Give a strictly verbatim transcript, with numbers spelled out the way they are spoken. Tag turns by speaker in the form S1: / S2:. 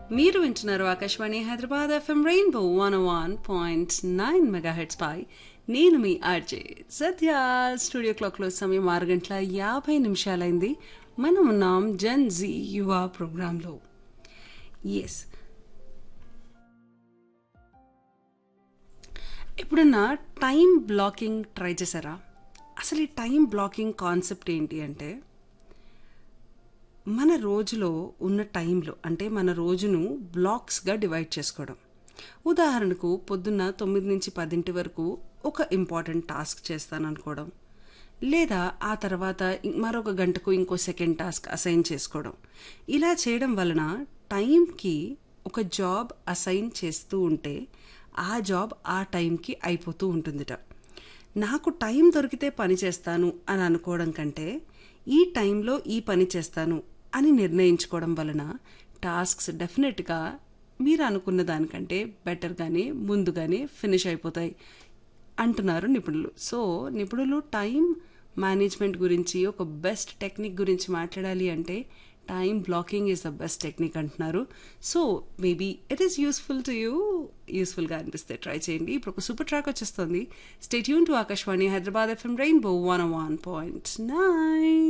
S1: మీరు వింటున్నారు Akashvani Hyderabad FM rainbow one one point nine megahertz పై నేను మీ ఆర్జే సత్య. స్టూడియో క్లాక్లో సమయం ఆరు గంటల యాభై నిమిషాలైంది. మనం ఉన్నాం జన్ జీ యువ ప్రోగ్రాంలో. ఎస్, ఎప్పుడన్నా టైం బ్లాకింగ్ ట్రై చేశారా? అసలు ఈ టైం బ్లాకింగ్ కాన్సెప్ట్ ఏంటి అంటే, మన రోజులో ఉన్న టైంలో అంటే మన రోజును బ్లాక్స్గా డివైడ్ చేసుకోవడం. ఉదాహరణకు పొద్దున్న తొమ్మిది నుంచి పదింటి వరకు ఒక ఇంపార్టెంట్ టాస్క్ చేస్తాను అనుకోవడం, లేదా ఆ తర్వాత మరొక గంటకు ఇంకో సెకండ్ టాస్క్ అసైన్ చేసుకోవడం. ఇలా చేయడం వలన టైంకి ఒక జాబ్ అసైన్ చేస్తూ ఉంటే ఆ జాబ్ ఆ టైంకి అయిపోతూ ఉంటుందిట. నాకు టైం దొరికితే పని చేస్తాను అని అనుకోవడం కంటే ఈ టైంలో ఈ పని చేస్తాను అని నిర్ణయించుకోవడం వలన టాస్క్స్ డెఫినెట్గా మీరు అనుకున్న దానికంటే బెటర్గానే ముందుగానే ఫినిష్ అయిపోతాయి అంటున్నారు నిపుణులు. సో నిపుణులు టైం మేనేజ్మెంట్ గురించి, ఒక బెస్ట్ టెక్నిక్ గురించి మాట్లాడాలి అంటే time blocking is the best technique అంటున్నారు. So maybe it is useful to you. యూస్ఫుల్గా అనిపిస్తే ట్రై చేయండి. ఇప్పుడు ఒక సూపర్ ట్రాక్ వచ్చేస్తుంది. Stay tune to Akashvani Hyderabad FM rainbow one one point nine.